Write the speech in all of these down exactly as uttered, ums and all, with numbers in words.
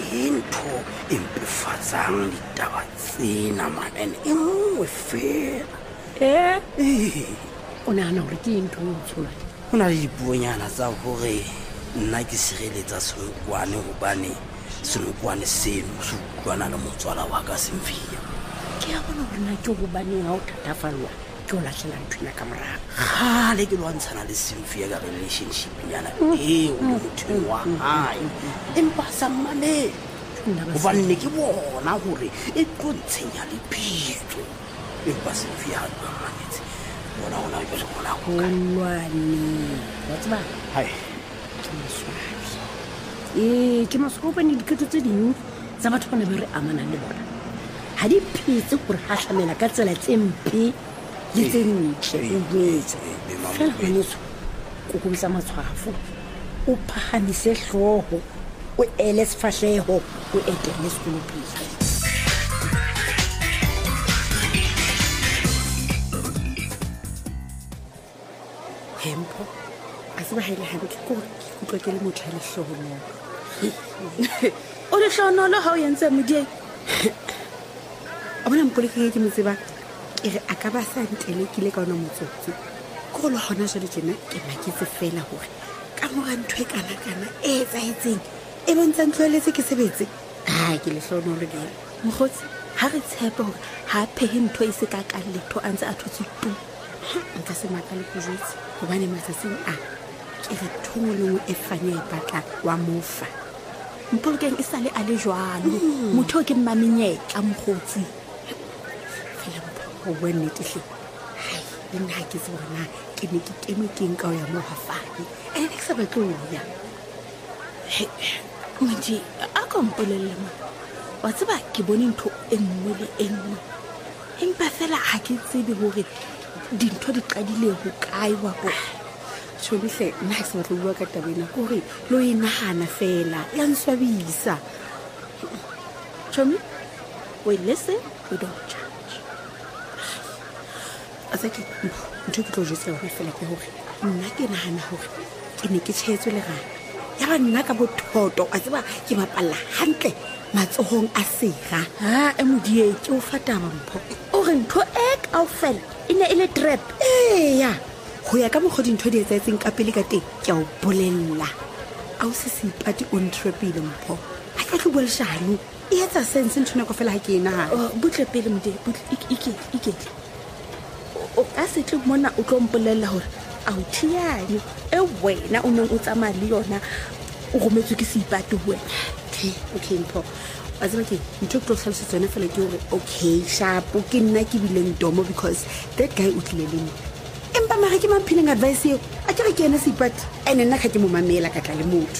into empefatsang ditaba tsena man e nngwe fela. Eh o nahana hore ke ntho e tshola ho na le dipuonyana tsa hore nna ke sireletsa senokwane hobane senokwane seno se utlwana le motswala wa ka Semfia. ke a bona hore na ke hobane ha o thatafallwa ke o lahlela nthwena ka morago. Kgale ke lwantshana le Semfia ka relationship nyana eo le motho wa hae empa sa mmamele hobane ne ke bona hore e tlo ntshenya le pitso empa Semfia ha tlo mametse bona ona ke le bona ho lwane wa tseba hai ke maswabi eh ke maswabi ne diketso tse ding tsa batho ba ne ba re amanang le bona ha di phetse gore ha hlamela ka tsela tse mpe le tse ntle o betse fela ngwaneso kukumisa matshwafo o phahamise hloho o ele sefahleho o etele sekolo pele. Hempo a se ba hele hantle ke gore ke utlwa ke le motho a lehlohonolo o lehlohonolo ha o entse modie a bona mpoleke ke mo tseba ke re a ka ba sa ntelekile ka ona motsotsi ke go le gona jale tjena ke maketse fela gore ka mora ntho e kana-kana e etsaetseng e bontsha ntloeletse ke sebetse a ke lehlohonolo lena mokgotsi ha re tshepe gore ha a phehe ntho e se ka ka letho a ntse a thotse tu nka se makale go jetse gobane matsatsing a ke re thongwe lengwe e fanya e batlang wa mofa mpolokeng e sale a le jwalo motho o ke mmamenyetla mokgotsi fela mpho o bua nnetehle hai le nna ha ke tse bona ke ne ke keme keng ka o ya mo hafane ene ke sa batle o ya modi a ka mpolelle mo wa tseba ke bone ntho e nngwe le e nngwe empa fela ha ke tsebe hore dintho di qadile ho kae wa go Chobihle nna ha se batla bua ka tabena ke hore lo e nahana fela ya nswabisa. Chomi we listen we don't judge. Asake ntho ke tlo jesa hore fela ke hore nna ke nahana hore ke ne ke tshetswe le rana ya ba nna ka bothoto a tseba ke bapalla hantle matsohong a sera ha e modie ke o fataba mpho o re ntho e ka o fela ine ile trap eh ya ho ya ka mogodi ntho di etsaetseng ka pele ka teng ke a o bolella a o se sipati on trapile mpho ha ka tlo bolshano e etsa sense ntho go fela ha ke ena ha butle pele modie butle ike ike o ka se tle mona o tlo mpolella hore a o thiane e wena o neng o tsamaya le yona o rometswe ke sipati ho wena okay okay mpho a tseba ke ntho ke tlo hlalosetsa yona fela ke hore okay sharp ke nna ke bileng domo because that guy o tlile le nna empa mara ke mamphiling advice eo a ke re ke ena sipati ene nna ka ke mo mamela ka tla le motho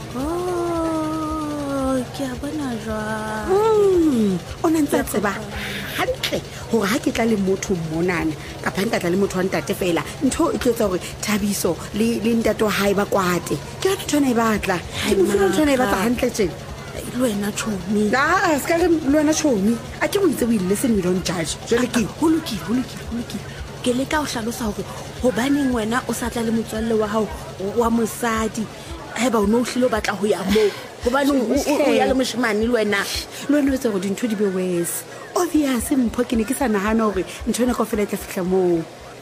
oh ke a bona jwa o ne ntse tseba hantle hore ha ke tla le motho monana ka phanta tla le motho wa ntate fela ntho e tletsa hore Thabiso le le ntate wa hae ba kwate ke yona ntho e batla ke mo fela ntho e batla hantle tjena le wena Chomi la ska le wena Chomi a ke go itse we listen we don't judge jole ke ho lokile ho lokile ho lokile ke le ka o hlalosa hore hobaneng wena o sa tla le motswalle wa hao wa mosadi haeba o no hlilo batla ho ya mo hobaneng o ya le moshimane le wena le wena o etsa gore dintho di be worse obvious mpho ke ne ke sa nahana hore ntho ena ka fela tla fihla mo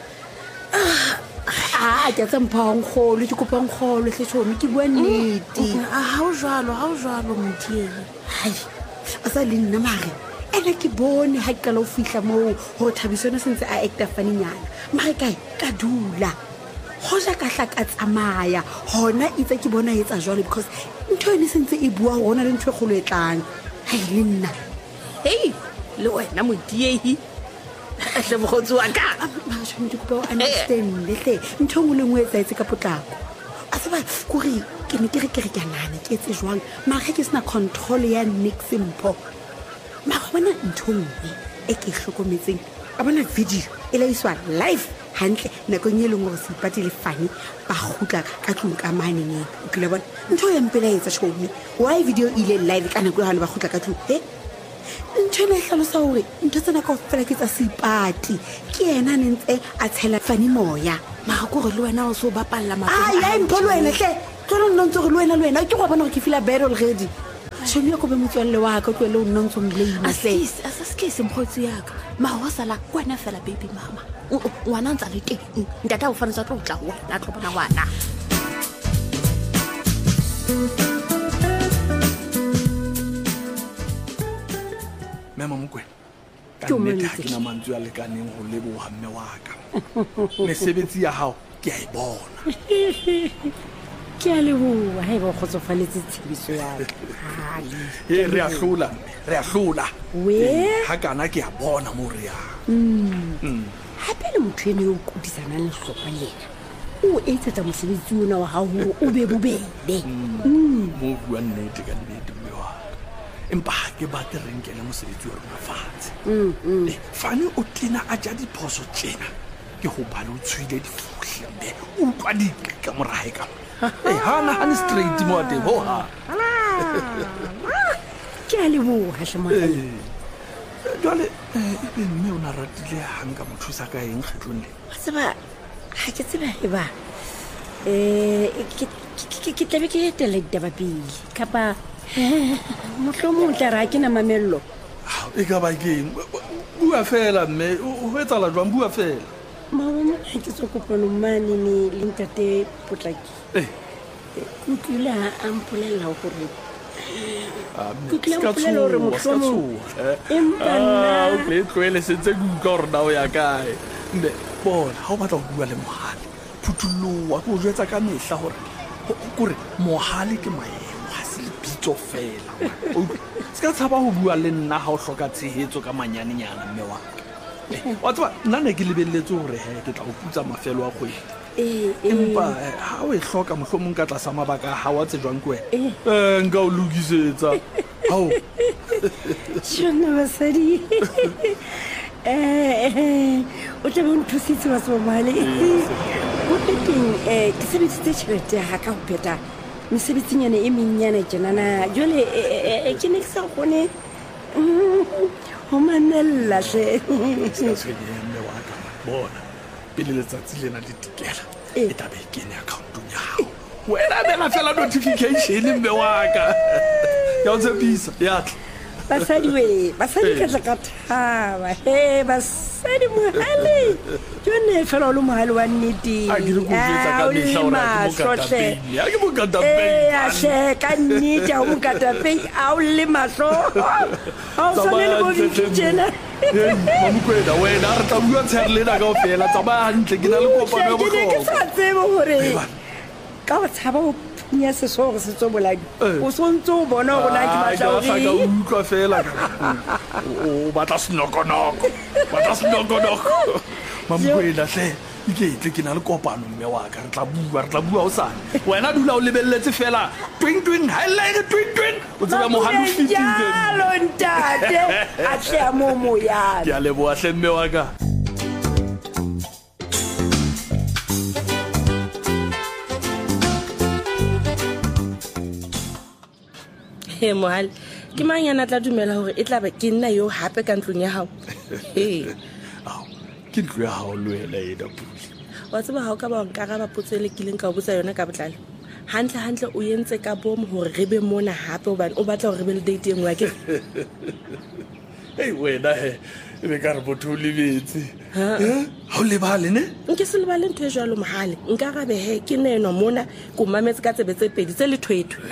ah ke tsa mpho ngkholo ke kopa ngkholo hle Chomi ke bua nnete ha o jwalo ha o jwalo modie hai a sa le nna mare ene ke bone ha ke la o fihla mo ho Thabisona sentse a acta faninyana mare kae ka dula ho ja ka hla ka tsamaya hona itse ke bona etsa jwalo because ntho ene sentse e bua hona le ntho e kholo e tlang hai le nna hey le wena modiehi a hle mogotsi wa ka ma tshwane ke kopa o understand le hle ntho ngwe le ngwe etsa etse ka potlako a se ba kuri ke ne ke re ke re ke nana ke etse jwang mara ke sena control ya nix mpho ma bona ntho ngwe e ke hlokometseng a bona video e la iswa live hantle nako nye leng go se ipati le fane ba gutla ka tlong ka mane ne o kile bona ntho ya mpela etsa Chomi why video ile live ka nako hana ba gutla ka tlong he ntho le hlalosa hore ntho tsena ka fela ke tsa sipati ke yena ne ntse a tshela fane moya ma go re le wena o so bapalla matlo ai ai mpho le wena hle tlo nna ntse re le wena le wena ke go bona gore ke feel bad already tšhomi ya ko be motswalle wa ka o tloele o nna ntse o mleima hle a se ke se mkhotsi yaka ma wa sala kwena fela baby mama ngwana ntsa le teng ntata o fanetse tlo tla ho na tlo bona ngwana Mama Mokwena ka nnete ha ke na mantswe a lekaneng ho leboha mme wa ka mesebetsi ya hao ke a e bona ke a leboha ha e ba kgotsofaletse tshebiso ya ka e re a hlola re a hlola we ha kana ke a bona mo re ya hape le motho ene yo kudisana le hlokwa lena o etsetsa mosebetsi ona wa hao hore o be bobebe mo bua nnete ka nnete mme wa ka empa ha ke batle re nkele mosebetsi wa rona fatshe fane o tena a ja diphoso tjena ke ho bala o tshwile difuhle mme o utlwa di ka morahe ka eh hana hana straight mo ate ho ha ke a leboha hle mohalle jwale ebe mme o na ratile hanga mo thusa ka eng kgetlong le wa tseba ha ke tseba e ba eh ke ke tlabe ke etela ditaba pele kapa mohlomong tla ra ke na mamello e ka ba ke bua fela mme o etsala jwang bua fela mama ha ke tso kopano mane ni le ntate potlaki eh kutlila a mpolella hore ah kutlila mpolella hore mohlomong empa nna o tle tloele setse go ka hore na o ya kae mme bona ha o batla go bua le mohale phutulloa go jwetsa ka mehla hore kore mohale ke maemo ha se le bitso fela se ka tsaba ho bua le nna ha o hloka tshehetso ka manyane nyana mme wa ka wa tsaba nna ne ke lebelletse hore he ke tla go putsa mafelo a kgwedi eh empa ha o e hloka mohlomong ka tlasa mabaka ha wa tsejwang ke wena eh nka o lokisetsa hao shona basadi eh o tla bo nthusitse wa somale o teteng eh ke sebeditse tšhelete ya ka ho pheta mesebetsing yana e menyana tjenana jole ke ne ke sa gone ho manella hle se se mme wa ka bona pele letsatsi lena le tikela e tabe ke ne account ya hao wena bela fela notification mme wa ka ya o tsebisa ya basadi we basadi ka tla ka thaba he basadi mohale jone fela o le mohale wa nnete a ke re go jetsa ka mehla ora ke mo katapeng ya ke mo katapeng eh a she ka nnete a mo katapeng a o le mahlo ha o sone le bo ditjena Mokwena wena re tla bua tsherlena ka ofela tsamaya hantle ke na le kopano ya ke bohlokwa sa tsebo hore ka o tshaba o nya se so se tso boladi o sontso o bona go na ke batla o ga hore o utlwa fela o batla snokonoko batla snokonoko Mokwena hle iketle ke na le kopano mme wa ka re tla bua re tla bua o sane wena dula o lebelletse fela twing twing highlight twing twing o tseba mohalo fitile jalo ntate a tle a mo mo ya ke a leboa hle mme wa ka he mohale ke mang yana tla dumela hore e tla ba ke nna yo hape ka ntlong ya hao he ao ke ntlo ya hao lwela ena puli wa tseba ha o ka ba nkaraba potso e lekileng ka o botsa yona ka botlalo hantle hantle o yentse ka bomo hore re be mona hape hobane o batla hore re be le date e nngwe ke hei wena he e be ka re botho o lebetse ha o lebale ne nke se lebale ntho e jwalo mohale nkarabe he ke nenwa mona ko mametse ka tsebe tse pedi tse le thwethwe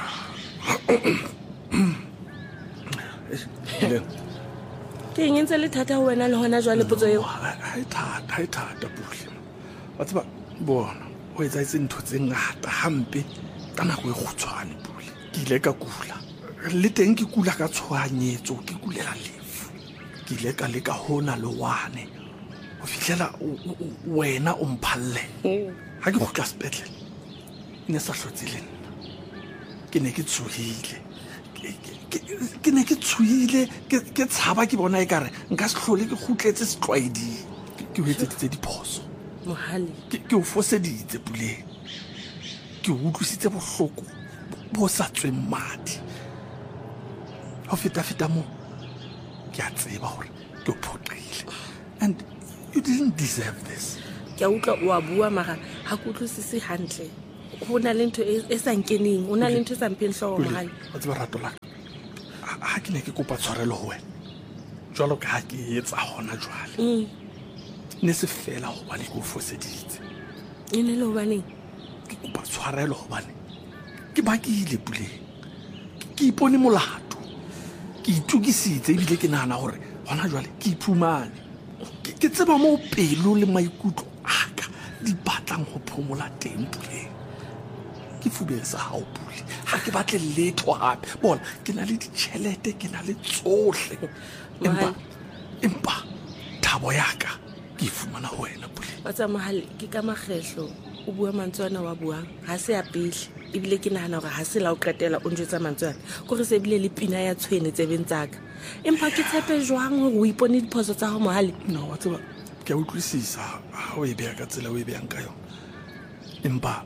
ke eng ntse le thata ho wena le hona jwale potso eo ha e thata ha e thata puli wa tseba bona o etsa itse ntho tse ngata hampe ka nako e khutshwane puli ke ile ka kula le teng ke kula ka tshwanyetso ke kulela lefu ke ile ka le ka hona le wane o fihlela wena o mphalle ha ke khutla sepetlele ne sa hlotse le nna ke ne ke tsuhile ke ne ke tshuile ke tshaba ke bona e kare nka se hlole ke khutletse setlwaedi ke ho etseditse diphoso mohale ke o foseditse puleng ke o utlwisitse bohloko bo sa tsweng madi ho feta feta mo ke a tseba hore ke o phoqile and you didn't deserve this ke a utlwa o a bua mara ha ke utlwisise hantle ho na le ntho e sa nkeneng o na le ntho e sa mpheng hlooho mohale wa tseba rato la ha ke ne ke kopa tshwarelo ho wena jwalo ka ha ke etsa hona jwale ne se fela hobane ke o foseditse e ne le hobaneng ke kopa tshwarelo hobane ke bakile puleng ke ipone molato ke itukisitse ebile ke nahana hore hona jwale ke iphumane ke tseba mo pelo le maikutlo aka di batlang ho phomola teng puleng ke fubeng sa hao pule ha ke batle letho hape bona ke na le ditjhelete ke na le tsohle empa empa thabo yaka ke fumana ho wena pule wa tsa mohale ke ka makgehlo o bua mantswana wa buang ha se ya pele ebile ke nahana hore ha se la o qetela o njwetsa mantswana go re se bile le pina ya tshwene tsebeng tsaka empa ke tshepe jwang hore o ipone diphoso tsa ho mohale no wa tseba ke a utlwisisa ha o e beha ka tsela o e behang ka yona empa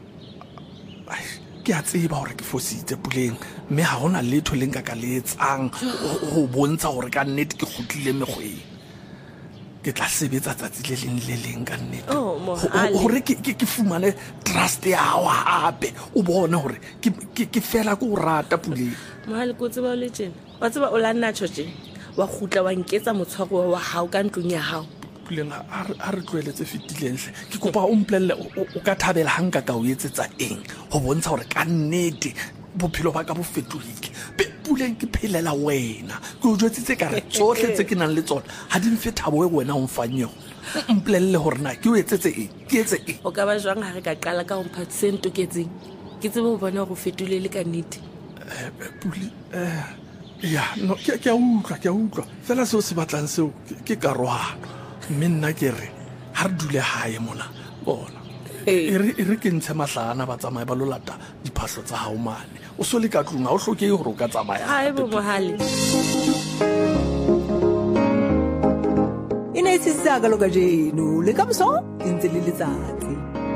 ke a tseba hore ke fositse puleng mme ha hona letho le nka ka le etsang ho bontsha hore ka nnete ke kgutlile mekgweng ke tla sebetsa tsatsi le leng le leng ka nnete hore ke fumane trust ya hao hape o bone hore ke fela ke o rata puleng mohale ko tseba o le tjena wa tseba o la nnatsho tjena wa kgutla wa nketsa motshwaro wa hao ka ntlong ya hao puleng ha re tloeletse fetileng hle ke kopa o mpolelle o ka thabela ha nka ka o etsetsa eng ho bontsha hore ka nnete bophelo ba ka bo fetohile puleng ke phelela wena ke o jwetsitse ka re tsohle tse ke nang le tsona ha di mfe thabo e wena o mfang yona mpolelle hore na ke o etsetse eng ke etse eng o ka ba jwang ha re ka qala ka ho mphatsise ntoketseng ke tsebe ho bona hore o fetole le ka nnete pule ya no ke a utlwa ke a utlwa fela seo se batlang seo ke karohano mme nna ke re ha re dule hae mona bona e re ke ntshe mahlana ba tsamaya ba lo lata diphahlo tsa hao mane o so le ka tlung ha o hlokege hore o ka tsamaya haebe mohale e ne e tsitsa ka loka jeno le ka moso e ntse le letsatsi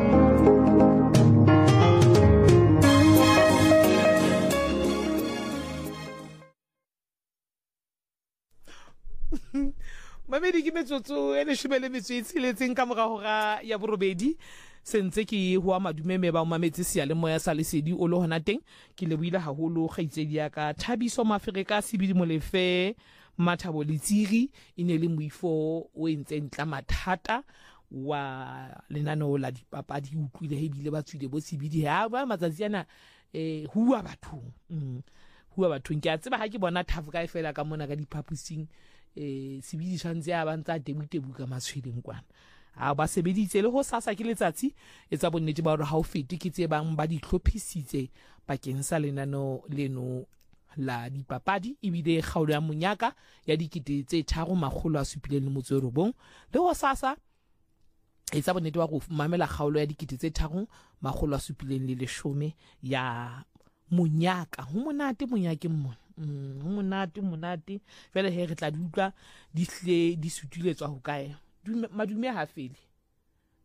mamedi ke metsotso e leshome le metso e tsheletseng ka mora hora ya borobedi sentse ke ho a madumeme ba o mametse seyalemoya sa Lesedi o le hona teng ke lebohile haholo kgaitsedi ya ka Thabiso Mafereka Sebidi Molefe Mathabo Letsiri e ne le moifo o entse ntla mathata wa lenaneo la dipapadi utlwile hebile ba tswile bo Sebidi ha ba matsatsi ana eh huwa bathong mm huwa bathong ke a tseba ha ke bona Thafu ka efela ka mona ka diphaposing eh Sebidi tshantse a bantsa tebutebu ka matshweleng kwana ha ba sebeditse le ho sasa ke letsatsi etsa bonnete ba hore ha o fete ke tse bang ba di hlophisitse bakeng sa lenano leno la dipapadi ebile kgaolo ya monyaka ya dikete tse tharo makgolo a supileng le motso robong le ho sasa etsa bonnete ba go mamela kgaolo ya dikete tse tharo makgolo a supileng le leshome ya monyaka ho monate monyake mona mm ho monate monate fela he re tla di utlwa di hle di sutiletswa ho kae madume ha fele